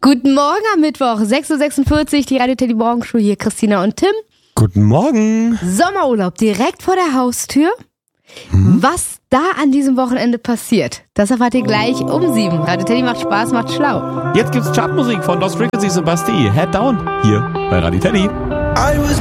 Guten Morgen am Mittwoch, 6.46 Uhr, die Radio Teddy Morgenshow hier, Christina und Tim. Guten Morgen. Sommerurlaub direkt vor der Haustür. Was da an diesem Wochenende passiert, das erfahrt ihr gleich um 7. Radio Teddy macht Spaß, macht schlau. Jetzt gibt's Chartmusik von Lost Frequencies und Bastille. Head Down hier bei Radio Teddy. I was